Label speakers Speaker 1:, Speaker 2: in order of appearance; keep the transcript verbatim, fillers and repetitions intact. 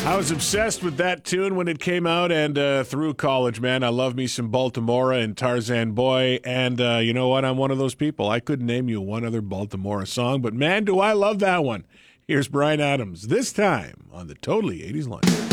Speaker 1: I was obsessed with that tune when it came out and uh, through college, man. I love me some Baltimora and Tarzan Boy. And uh, you know what? I'm one of those people. I couldn't name you one other Baltimora song, but man, do I love that one. Here's Bryan Adams, this time on the Totally eighties Lunch.